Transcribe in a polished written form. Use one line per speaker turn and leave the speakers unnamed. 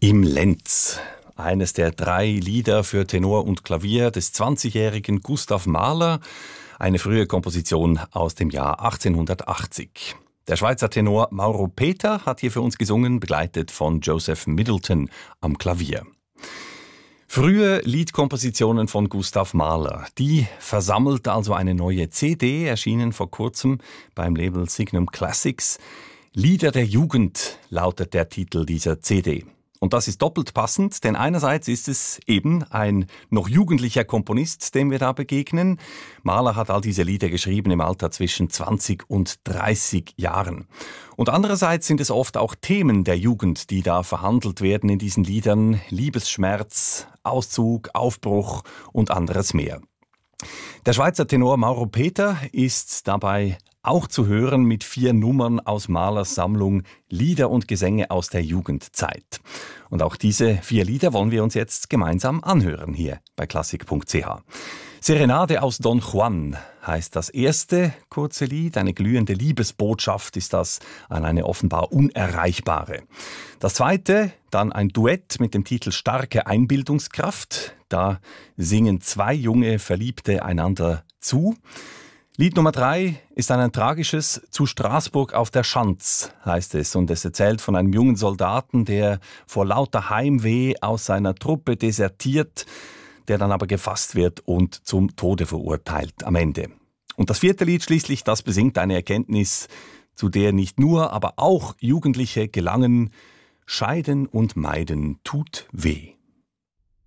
Im Lenz. Eines der 3 Lieder für Tenor und Klavier des 20-jährigen Gustav Mahler, eine frühe Komposition aus dem Jahr 1880. Der Schweizer Tenor Mauro Peter hat hier für uns gesungen, begleitet von Joseph Middleton am Klavier. Frühe Liedkompositionen von Gustav Mahler, die versammelt also eine neue CD, erschienen vor kurzem beim Label Signum Classics. Lieder der Jugend lautet der Titel dieser CD. Und das ist doppelt passend, denn einerseits ist es eben ein noch jugendlicher Komponist, dem wir da begegnen. Mahler hat all diese Lieder geschrieben im Alter zwischen 20 und 30 Jahren. Und andererseits sind es oft auch Themen der Jugend, die da verhandelt werden in diesen Liedern. Liebesschmerz, Auszug, Aufbruch und anderes mehr. Der Schweizer Tenor Mauro Peter ist dabei auch zu hören mit 4 Nummern aus Mahlers Sammlung Lieder und Gesänge aus der Jugendzeit. Und auch diese 4 Lieder wollen wir uns jetzt gemeinsam anhören hier bei klassik.ch. Serenade aus Don Juan heißt das erste kurze Lied. Eine glühende Liebesbotschaft ist das an eine offenbar Unerreichbare. Das zweite, dann ein Duett mit dem Titel Starke Einbildungskraft. Da singen 2 junge Verliebte einander zu. Lied Nummer 3 ist ein tragisches Zu Straßburg auf der Schanz, heißt es. Und es erzählt von einem jungen Soldaten, der vor lauter Heimweh aus seiner Truppe desertiert, der dann aber gefasst wird und zum Tode verurteilt am Ende. Und das 4. Lied schließlich, das besingt eine Erkenntnis, zu der nicht nur, aber auch Jugendliche gelangen. Scheiden und meiden tut weh.